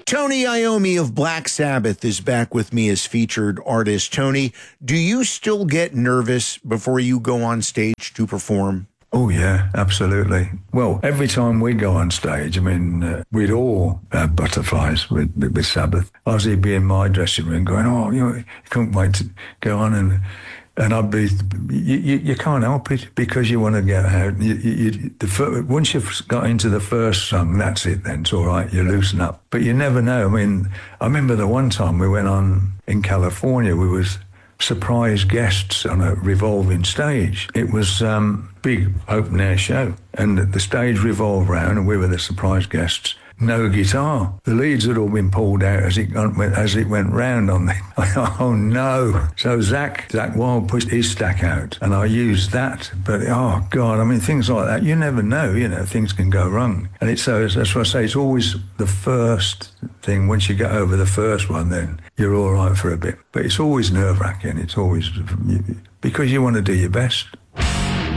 Tony Iommi of Black Sabbath is back with me as featured artist. Tony, do you still get nervous before you go on stage to perform? Oh, yeah, absolutely. Well, every time we go on stage, I mean, we'd all have butterflies with Sabbath. Ozzy'd be in my dressing room going, oh, you couldn't wait to go on. And I'd be, you can't help it because you want to get out. Once you've got into the first song, that's it then. It's all right, you loosen up. But you never know. I mean, I remember the one time we went on in California, we was surprise guests on a revolving stage. It was big open air show, and the stage revolved round, and we were the surprise guests. No guitar. The leads had all been pulled out as it went round on the. Oh no! So Zach Wild pushed his stack out, and I used that. But oh God, I mean things like that. You never know. You know things can go wrong, and that's what I say. It's always the first thing. Once you get over the first one, then you're all right for a bit. But it's always nerve wracking. It's always because you want to do your best.